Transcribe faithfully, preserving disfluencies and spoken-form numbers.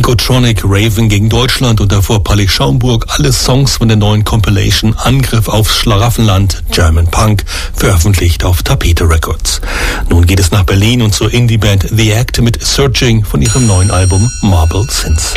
Psychotronic, Raven gegen Deutschland und davor Palli Schaumburg, alle Songs von der neuen Compilation Angriff aufs Schlaraffenland, German Punk, veröffentlicht auf Tapete Records. Nun geht es nach Berlin und zur Indie-Band The Act mit Searching von ihrem neuen Album Marble Sins.